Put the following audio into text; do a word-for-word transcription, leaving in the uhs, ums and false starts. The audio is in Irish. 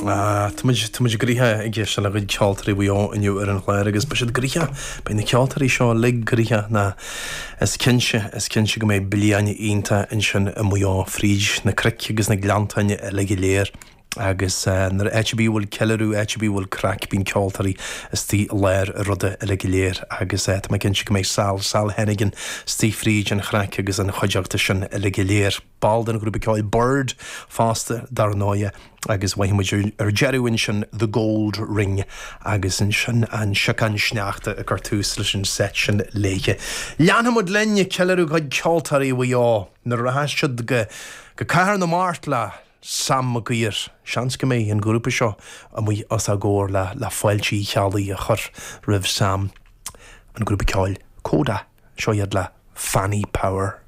Tuid gríthe ag se le go ceoltarí bhío inniu ar an chléir agus ba siad gríthe ba na ceoltarí seo le gríthe na is cinse is cinse go méid bliaine ionta in sin a mó fríd na cric agus na glantaine le go léir agus nar H B bhfuil ceú H B bhfuil crack bín ceoltarí is tí léir ruda le go léir agus tá cinse go méid sal sal hennigan tí fríd an chrack agus an chuideachta sin le go léir bald an grúpa ceáil bird fásta dar náide agus bhaimiid ar jeúin sin the gold ring agus in sin an secan sneachta a cartús leis sin set sin léige. Leanhamid lenne ceú chuid ceoltarí bhá na rahaisiid go go caiar na mát le Sam Maguire, seans go mé an grúpa seo a mu os a ggóir le le foiiltí chealaí a chur rih Sam an grúpa ceáil códa seo iad le Fanny Power.